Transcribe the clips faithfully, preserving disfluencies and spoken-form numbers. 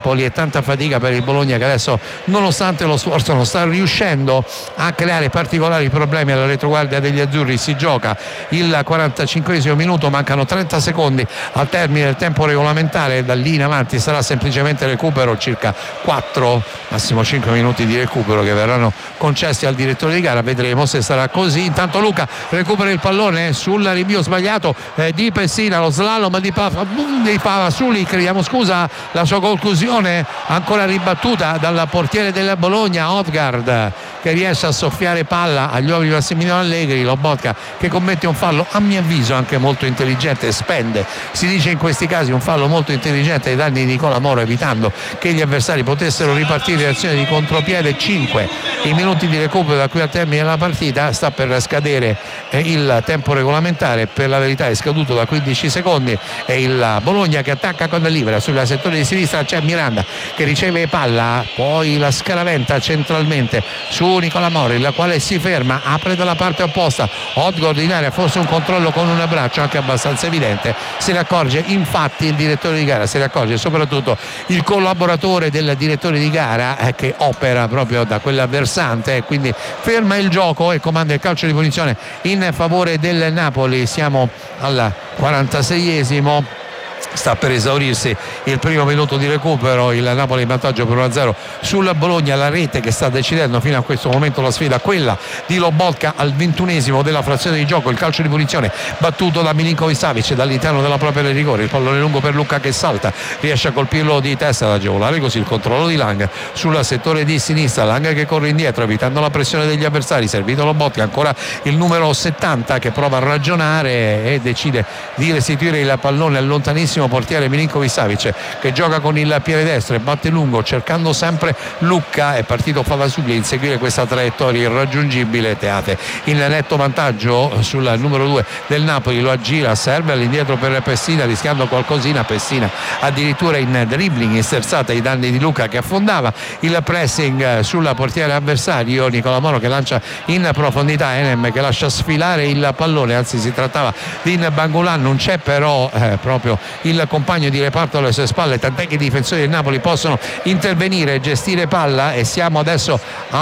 e tanta fatica per il Bologna, che adesso nonostante lo sforzo non sta riuscendo a creare particolari problemi alla retroguardia degli azzurri. Si gioca il quarantacinquesimo minuto, mancano trenta secondi al termine del tempo regolamentare, da lì in avanti sarà semplicemente recupero, circa quattro massimo cinque minuti di recupero che verranno concessi al direttore di gara, vedremo se sarà così. Intanto Luca recupera il pallone sul rinvio sbagliato eh, di Pessina, lo slalom di Pava, di Pava Suli, chiediamo scusa, la sua conclusione ancora ribattuta dal portiere del Bologna Odgaard, che riesce a soffiare palla agli uomini di Massimiliano Allegri. Lobotka che commette un fallo a mio avviso anche molto intelligente, spende, si dice in questi casi, un fallo molto intelligente ai danni di Nicola Moro, evitando che gli avversari potessero ripartire in azione di contropiede. Cinque i minuti di recupero da qui al termine della partita, sta per scadere eh, il tempo regolamentare, per la verità è scaduto da quindici secondi, e il Bologna che attacca con la libera sul settore di sinistra. C'è Miranda che riceve palla, poi la scaraventa centralmente su Nicola Moro, il quale si ferma, apre dalla parte opposta, Odgaard in area, forse un controllo con un braccio anche abbastanza evidente, se ne accorge infatti il direttore di gara, se ne accorge soprattutto il collaboratore del direttore di gara eh, che opera proprio da quella versante, e quindi ferma il gioco e comanda il calcio di punizione in favore del Napoli. Siamo al quarantaseiesimo, sta per esaurirsi il primo minuto di recupero, il Napoli in vantaggio per uno a zero sul Bologna. La rete che sta decidendo fino a questo momento la sfida, quella di Lobotka al ventunesimo della frazione di gioco, il calcio di punizione battuto da Milinković-Savić dall'interno della propria area di rigore, il pallone lungo per Lucca che salta, riesce a colpirlo di testa ad agevolare così il controllo di Lang sul settore di sinistra. Lang che corre indietro evitando la pressione degli avversari, servito Lobotka, ancora il numero settanta che prova a ragionare e decide di restituire il pallone al lontanissimo portiere Milinković-Savić, che gioca con il piede destro e batte lungo cercando sempre Lucca. È partito Favasugli a inseguire questa traiettoria irraggiungibile, Teate in netto vantaggio sul numero due del Napoli, lo aggira, serve all'indietro per Pessina rischiando qualcosina, Pessina addirittura in dribbling, in sterzata ai danni di Lucca che affondava, il pressing sul portiere avversario, Nicola Moro che lancia in profondità, Enem che lascia sfilare il pallone, anzi si trattava di Bangulan, non c'è però eh, proprio il compagno di reparto alle sue spalle, tant'è che i difensori del Napoli possono intervenire e gestire palla. E siamo adesso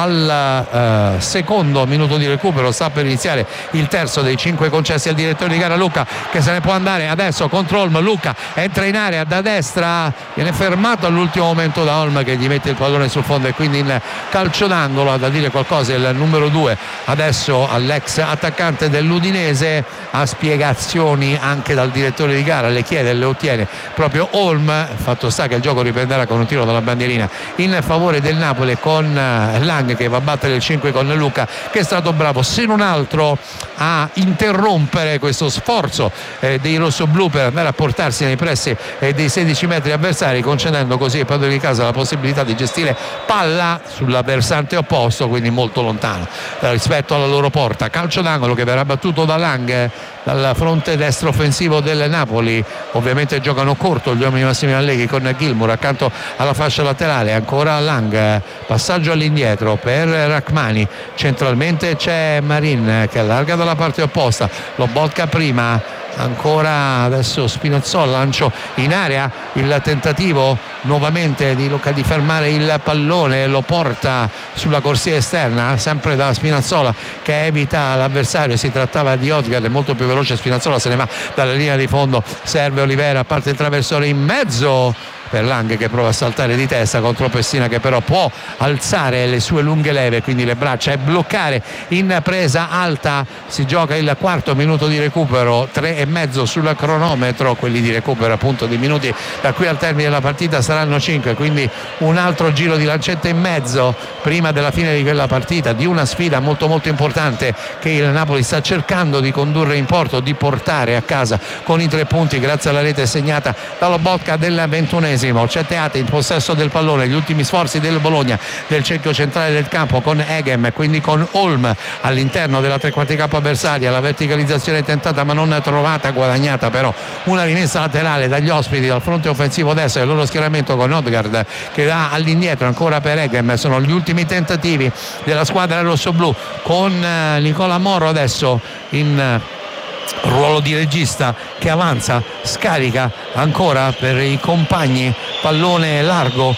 al uh, secondo minuto di recupero, sta per iniziare il terzo dei cinque concessi al direttore di gara. Lucca che se ne può andare adesso contro Olm, Lucca entra in area da destra, viene fermato all'ultimo momento da Olm che gli mette il pallone sul fondo, e quindi in calcio d'angolo. Da dire qualcosa il numero due adesso all'ex attaccante dell'Udinese, a spiegazioni anche dal direttore di gara, le chiede e le ottiene proprio Olm. Fatto sta che il gioco riprenderà con un tiro dalla bandierina in favore del Napoli, con Lang che va a battere il cinque con Lucca che è stato bravo se non altro a interrompere questo sforzo eh, dei rossoblù per andare a portarsi nei pressi eh, dei sedici metri avversari, concedendo così ai padroni di casa la possibilità di gestire palla sulla versante opposto, quindi molto lontano eh, rispetto alla loro porta. Calcio d'angolo che verrà battuto da Lang dal fronte destro offensivo del Napoli. Ovviamente giocano corto gli uomini di Massimiliano Allegri con Gilmour accanto alla fascia laterale, ancora Lang, passaggio all'indietro per Rachmani, centralmente c'è Marin che allarga dalla parte opposta, Lobotka prima, ancora adesso Spinazzola, lancio in area, il tentativo nuovamente di Lucca di fermare il pallone, lo porta sulla corsia esterna sempre da Spinazzola che evita l'avversario, si trattava di Odgaard, è molto più veloce Spinazzola, se ne va dalla linea di fondo, serve Olivera, parte il traversone in mezzo per Lang che prova a saltare di testa contro Pessina che però può alzare le sue lunghe leve, quindi le braccia, e bloccare in presa alta. Si gioca il quarto minuto di recupero, tre e mezzo sul cronometro, quelli di recupero appunto di minuti da qui al termine della partita saranno cinque, quindi un altro giro di lancetta in mezzo prima della fine di quella partita, di una sfida molto molto importante che il Napoli sta cercando di condurre in porto, di portare a casa con i tre punti grazie alla rete segnata da Lobotka del ventunesimo. C'è Teate in possesso del pallone, gli ultimi sforzi del Bologna del cerchio centrale del campo con Eghem, quindi con Olm all'interno della tre quarti campo avversaria, la verticalizzazione tentata ma non trovata, guadagnata però una rimessa laterale dagli ospiti dal fronte offensivo destro, il loro schieramento con Odgaard che va all'indietro ancora per Eghem. Sono gli ultimi tentativi della squadra rossoblù con Nicola Moro adesso in ruolo di regista che avanza, scarica ancora per i compagni, pallone largo